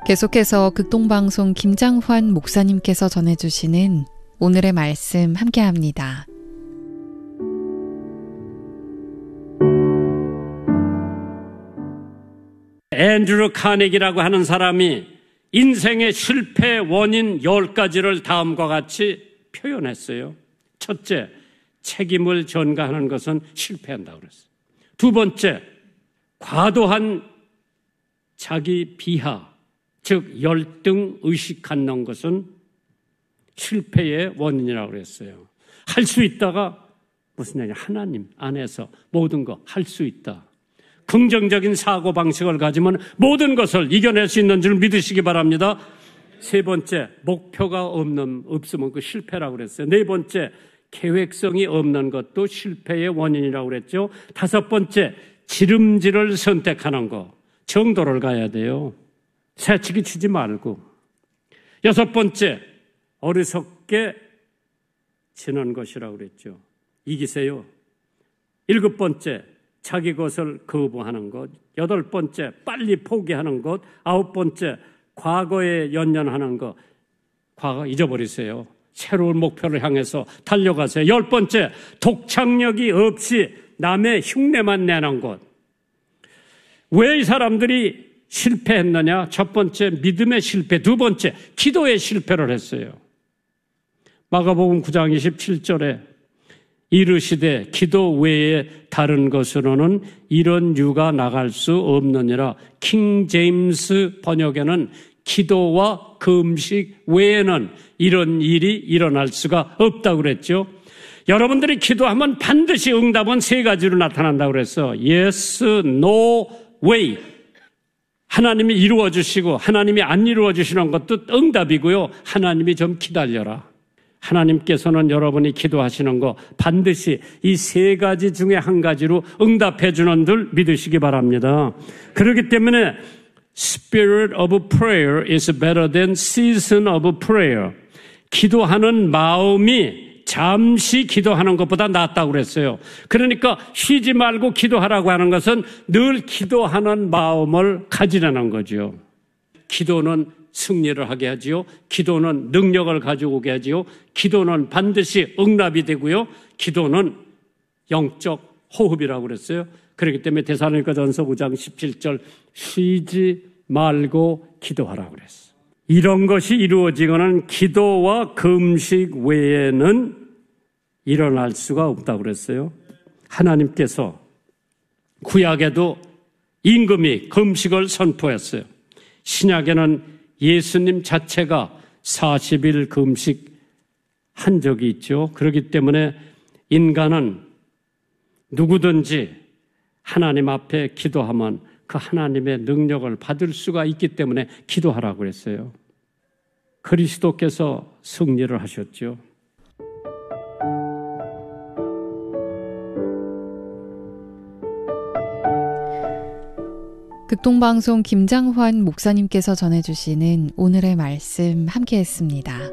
계속해서 극동방송 김장환 목사님께서 전해주시는 오늘의 말씀 함께합니다. 앤드루 카네기라고 하는 사람이 인생의 실패 원인 10가지를 다음과 같이 표현했어요. 첫째, 책임을 전가하는 것은 실패한다고 그랬어요. 두 번째, 과도한 자기 비하, 즉 열등 의식 갖는 것은 실패의 원인이라고 그랬어요. 할 수 있다가 무슨 얘기냐, 하나님 안에서 모든 거 할 수 있다. 긍정적인 사고방식을 가지면 모든 것을 이겨낼 수 있는 줄 믿으시기 바랍니다. 세 번째, 목표가 없으면 그 실패라고 그랬어요. 네 번째, 계획성이 없는 것도 실패의 원인이라고 그랬죠. 다섯 번째, 지름질을 선택하는 것, 정도를 가야 돼요. 새치기 치지 말고. 여섯 번째, 어리석게 지는 것이라고 그랬죠. 이기세요. 일곱 번째, 자기 것을 거부하는 것. 여덟 번째, 빨리 포기하는 것. 아홉 번째, 과거에 연연하는 것. 과거 잊어버리세요. 새로운 목표를 향해서 달려가세요. 열 번째, 독창력이 없이 남의 흉내만 내는 것. 왜 이 사람들이 실패했느냐? 첫 번째, 믿음의 실패. 두 번째, 기도의 실패를 했어요. 마가복음 9장 27절에 이르시되 기도 외에 다른 것으로는 이런 유가 나갈 수 없느니라. 킹 제임스 번역에는 기도와 금식 외에는 이런 일이 일어날 수가 없다고 그랬죠. 여러분들이 기도하면 반드시 응답은 세 가지로 나타난다고 그랬어. Yes, no, way. 하나님이 이루어 주시고 하나님이 안 이루어 주시는 것도 응답이고요. 하나님이 좀 기다려라. 하나님께서는 여러분이 기도하시는 거 반드시 이 세 가지 중에 한 가지로 응답해 주는 줄 믿으시기 바랍니다. 그렇기 때문에 Spirit of prayer is better than season of prayer. 기도하는 마음이 잠시 기도하는 것보다 낫다고 그랬어요. 그러니까 쉬지 말고 기도하라고 하는 것은 늘 기도하는 마음을 가지라는 거죠. 기도는 승리를 하게 하지요. 기도는 능력을 가지고 오게 하지요. 기도는 반드시 응답이 되고요. 기도는 영적 호흡이라고 그랬어요. 그렇기 때문에 데살로니가전서 5장 17절 쉬지 말고 기도하라고 그랬어요. 이런 것이 이루어지고는 기도와 금식 외에는 일어날 수가 없다고 그랬어요. 하나님께서 구약에도 임금이 금식을 선포했어요. 신약에는 예수님 자체가 40일 금식한 적이 있죠. 그렇기 때문에 인간은 누구든지 하나님 앞에 기도하면 그 하나님의 능력을 받을 수가 있기 때문에 기도하라고 그랬어요. 그리스도께서 승리를 하셨죠. 극동방송 김장환 목사님께서 전해주시는 오늘의 말씀 함께했습니다.